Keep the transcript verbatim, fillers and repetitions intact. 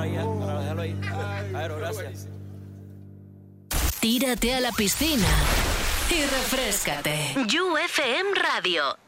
ahí, ya, para dejarlo ahí. Aero, gracias. Tírate a la piscina y refréscate. U F M Radio.